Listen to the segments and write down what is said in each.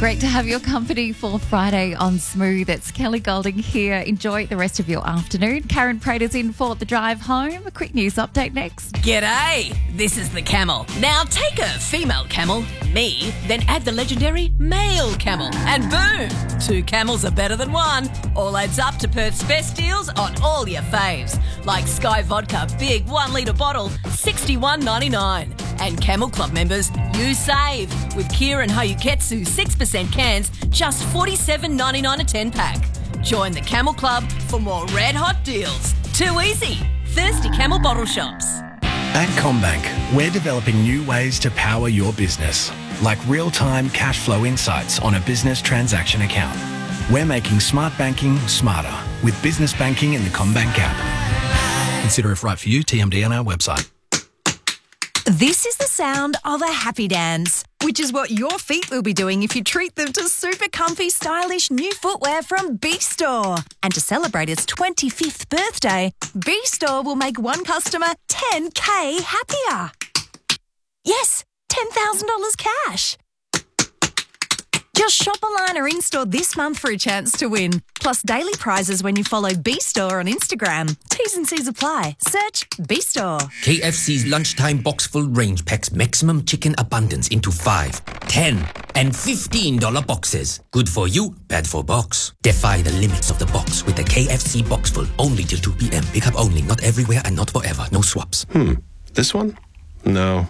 Great to have your company for Friday on Smooth. It's Kelly Golding here. Enjoy the rest of your afternoon. Karen Prater's in for the drive home. A quick news update next. G'day, this is the camel. Now take a female camel, me, then add the legendary male camel, and boom, 2 camels are better than 1. All adds up to Perth's best deals on all your faves, like Sky Vodka Big 1 litre bottle, $61.99. And Camel Club members, you save with Kieran Hayuketsu 6% cans, just $47.99 a 10-pack. Join the Camel Club for more red hot deals. Too easy. Thirsty Camel bottle shops. At CommBank, we're developing new ways to power your business, like real-time cash flow insights on a business transaction account. We're making smart banking smarter with business banking in the CommBank app. Consider if right for you, TMD on our website. This is the sound of a happy dance, which is what your feet will be doing if you treat them to super comfy, stylish new footwear from B-Store. And to celebrate its 25th birthday, B-Store will make one customer $10,000 happier. Yes, $10,000 cash. Just shop online or in-store this month for a chance to win. Plus daily prizes when you follow B-Store on Instagram. T's and C's apply. Search B-Store. KFC's lunchtime box full range packs maximum chicken abundance into 5, 10 and $15 boxes. Good for you, bad for box. Defy the limits of the box with the KFC box full. Only till 2 p.m. Pick up only, not everywhere and not forever. No swaps. This one? No.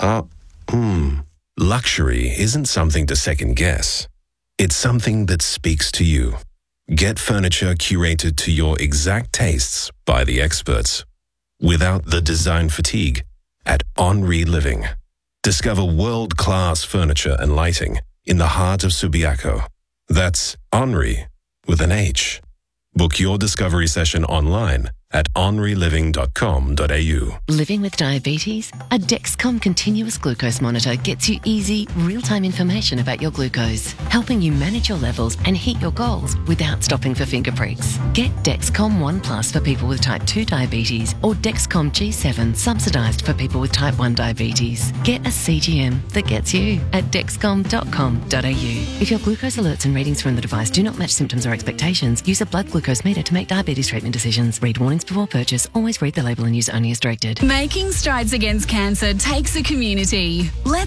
Luxury isn't something to second guess. It's something that speaks to you. Get furniture curated to your exact tastes by the experts, without the design fatigue, at Henri Living. Discover world-class furniture and lighting in the heart of Subiaco. That's Henri with an H. Book your discovery session online at henriliving.com.au. Living with diabetes? A Dexcom continuous glucose monitor gets you easy, real-time information about your glucose, helping you manage your levels and hit your goals without stopping for finger pricks. Get Dexcom One Plus for people with type 2 diabetes or Dexcom G7 subsidised for people with type 1 diabetes. Get a CGM that gets you at dexcom.com.au. If your glucose alerts and readings from the device do not match symptoms or expectations, use a blood glucose meter to make diabetes treatment decisions. Read warnings before purchase. Always read the label and use only as directed. Making strides against cancer takes a community. Let's